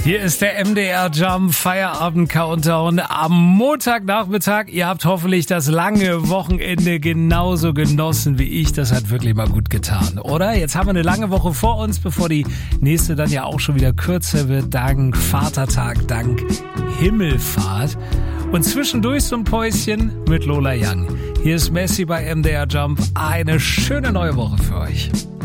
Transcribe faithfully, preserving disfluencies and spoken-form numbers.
Hier ist der M D R Jump Feierabend Countdown am Montagnachmittag. Ihr habt hoffentlich das lange Wochenende genauso genossen wie ich. Das hat wirklich mal gut getan, oder? Jetzt haben wir eine lange Woche vor uns, bevor die nächste dann ja auch schon wieder kürzer wird. Dank Vatertag, dank Himmelfahrt. Und zwischendurch so ein Päuschen mit Lola Young. Hier ist Messi bei M D R Jump. Eine schöne neue Woche für euch.